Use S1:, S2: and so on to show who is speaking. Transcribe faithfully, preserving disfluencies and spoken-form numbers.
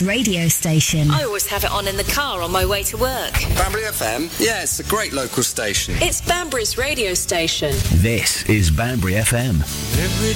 S1: radio station.
S2: I always have it on in the car on my way to work.
S3: Banbury F M? Yeah, it's a great local station.
S2: It's Banbury's radio station.
S4: This is Banbury F M.
S5: Every